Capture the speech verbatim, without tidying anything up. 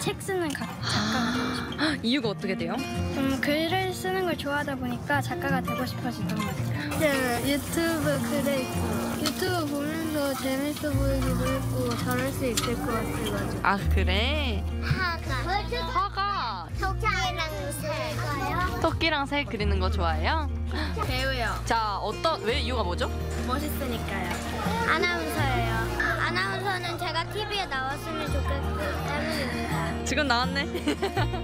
책 쓰는 가, 작가가 되고 싶어요. 이유가 어떻게 돼요? 좀 글을 쓰는 걸 좋아하다 보니까 작가가 되고 싶어지던 것 같아요. 이제 유튜브 크리에이터 유튜브 보면서 재밌어 보이기도 했고 잘할 수 있을 것 같아가지고. 아 그래? 화가 화가 토끼랑 새가요? 토끼랑 새 그리는 거 좋아해요? 배우요. 자 어떤 왜 이유가 뭐죠? 멋있으니까요. 아나운서예요. 아나운서는 제가 티비에 나왔으면 좋겠기 때문입니다. 지금 나왔네.